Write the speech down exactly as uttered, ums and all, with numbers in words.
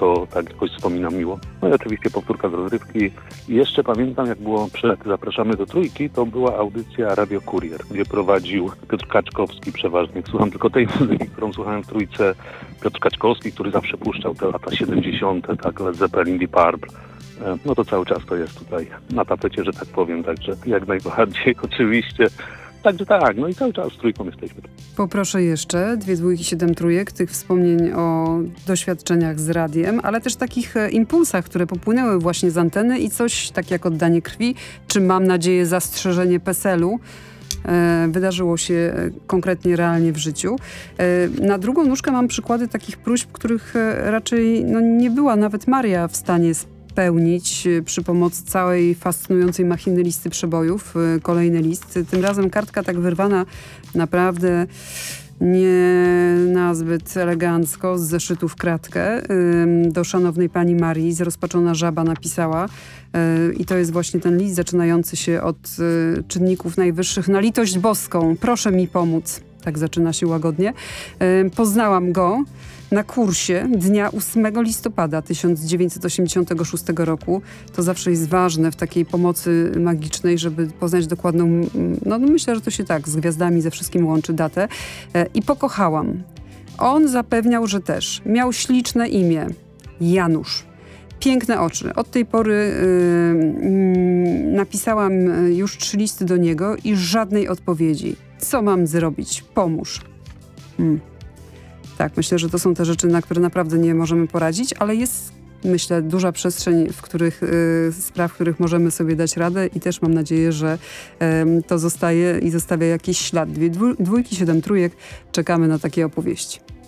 to tak jakoś wspominam miło. No i oczywiście powtórka z rozrywki. I jeszcze pamiętam, jak było przed Zapraszamy do Trójki, to była audycja Radio Kurier, gdzie prowadził Piotr Kaczkowski przeważnie. Słucham tylko tej muzyki, którą słuchałem w Trójce. Piotr Kaczkowski, który zawsze puszczał te lata siedemdziesiąte, tak, Led Zeppelin, Deep Purple. No to cały czas to jest tutaj na tapecie, że tak powiem, także jak najbardziej oczywiście. Także tak, no i cały czas z Trójką jesteśmy. Poproszę jeszcze dwie dwójki, siedem trójek, tych wspomnień o doświadczeniach z radiem, ale też takich impulsach, które popłynęły właśnie z anteny i coś tak jak oddanie krwi, czy mam nadzieję zastrzeżenie PESEL-u. E, wydarzyło się konkretnie, realnie w życiu. E, na drugą nóżkę mam przykłady takich próśb, których raczej no, nie była nawet Maria w stanie spełnić przy pomocy całej fascynującej machiny listy przebojów. Kolejny list. Tym razem kartka tak wyrwana naprawdę nie nazbyt elegancko, z zeszytu w kratkę. Do szanownej pani Marii zrozpaczona żaba napisała. I to jest właśnie ten list zaczynający się od czynników najwyższych. Na litość boską, proszę mi pomóc. Tak zaczyna się łagodnie. Poznałam go na kursie dnia ósmego listopada tysiąc dziewięćset osiemdziesiątego szóstego roku. To zawsze jest ważne w takiej pomocy magicznej, żeby poznać dokładną, no myślę, że to się tak z gwiazdami ze wszystkim łączy, datę. I pokochałam. On zapewniał, że też. Miał śliczne imię. Janusz. Piękne oczy. Od tej pory yy, yy, napisałam już trzy listy do niego i żadnej odpowiedzi. Co mam zrobić? Pomóż. Hmm. Tak, myślę, że to są te rzeczy, na które naprawdę nie możemy poradzić, ale jest, myślę, duża przestrzeń, w których, yy, spraw, w których możemy sobie dać radę i też mam nadzieję, że yy, to zostaje i zostawia jakiś ślad. Dwie dwójki, siedem trójek. Czekamy na takie opowieści.